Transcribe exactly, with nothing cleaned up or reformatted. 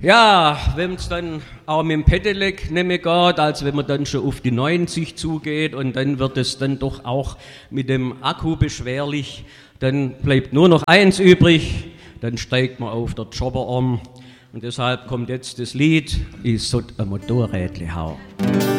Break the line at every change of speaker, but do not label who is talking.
Ja, wenn es dann auch mit dem Pedelec nicht mehr geht, also wenn man dann schon auf die neunzig zugeht und dann wird es dann doch auch mit dem Akku beschwerlich, dann bleibt nur noch eins übrig, dann steigt man auf der Jobber um und deshalb kommt jetzt das Lied, ich sollt ein Motorrädle hau.